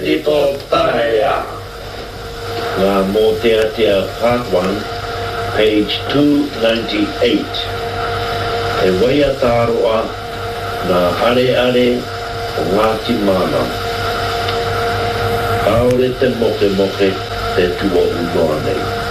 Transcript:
Edipo Taia. Ngā Moteatea Part 1, page 298. E waia tāroa ngā are o Ngāti Mana. Aore te moke te tua unoa nei.